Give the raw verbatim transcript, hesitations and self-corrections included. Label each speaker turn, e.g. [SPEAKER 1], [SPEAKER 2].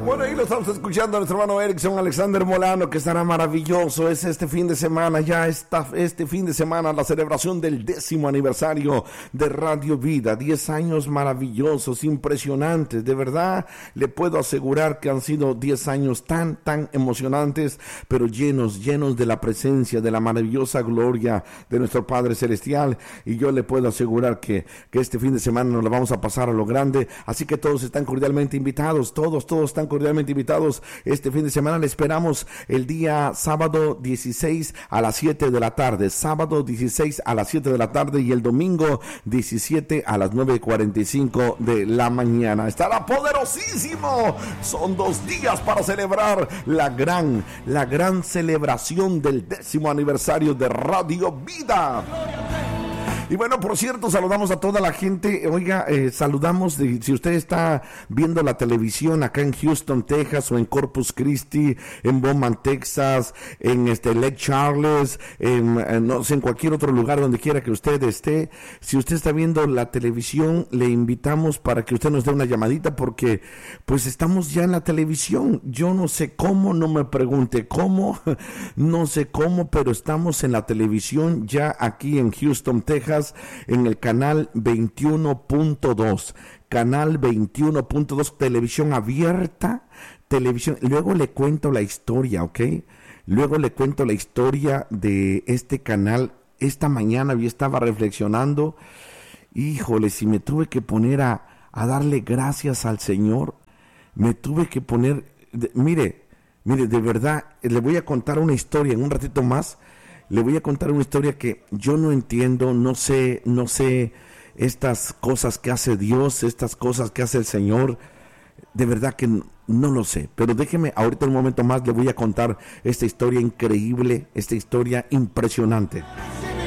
[SPEAKER 1] Bueno, ahí lo estamos escuchando a nuestro hermano Erickson Alexander Molano, que estará maravilloso. Es este fin de semana, ya está este fin de semana, la celebración del décimo aniversario de Radio Vida. Diez años maravillosos, impresionantes. De verdad, le puedo asegurar que han sido diez años tan, tan emocionantes, pero llenos, llenos de la presencia, de la maravillosa gloria de nuestro Padre Celestial. Y yo le puedo asegurar que, que este fin de semana nos lo vamos a pasar a lo grande. Así que todos están cordialmente invitados, todos, todos están cordialmente invitados. Este fin de semana le esperamos el día sábado dieciséis a las siete de la tarde, sábado dieciséis a las siete de la tarde y el domingo diecisiete a las nueve cuarenta y cinco de la mañana. Estará poderosísimo. Son dos días para celebrar la gran, la gran celebración del décimo aniversario de Radio Vida. Y bueno, por cierto, saludamos a toda la gente. Oiga, eh, saludamos, de, si usted está viendo la televisión acá en Houston, Texas, o en Corpus Christi, en Beaumont, Texas, en este Lake Charles, en, en, no sé, en cualquier otro lugar donde quiera que usted esté. Si usted está viendo la televisión, le invitamos para que usted nos dé una llamadita, porque pues estamos ya en la televisión. Yo no sé cómo, no me pregunte cómo, no sé cómo, pero estamos en la televisión ya aquí en Houston, Texas, en el canal veintiuno punto dos, canal veintiuno punto dos, televisión abierta, televisión. Luego le cuento la historia, ¿ok? Luego le cuento la historia de este canal. Esta mañana yo estaba reflexionando, híjole, si me tuve que poner a, a darle gracias al Señor, me tuve que poner, de, mire, mire, de verdad, le voy a contar una historia en un ratito más. Le voy a contar una historia que yo no entiendo, no sé, no sé estas cosas que hace Dios, estas cosas que hace el Señor. De verdad que no, no lo sé, pero déjeme, ahorita un momento más le voy a contar esta historia increíble, esta historia impresionante.